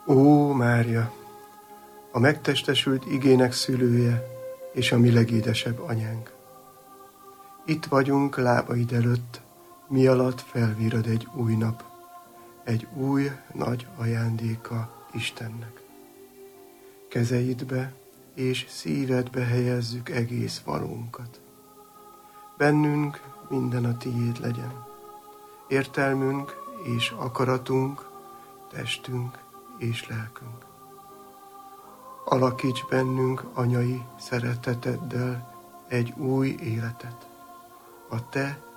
Ó, Mária, a megtestesült igének szülője és a mi legédesebb anyánk. Itt vagyunk lábaid előtt, mi alatt felvirad egy új nap, egy új nagy ajándéka Istennek. Kezeidbe és szívedbe helyezzük egész valónkat. Bennünk minden a tiéd legyen. Értelmünk és akaratunk, testünk és lelkünk. Alakíts bennünk anyai szereteteddel egy új életet, a te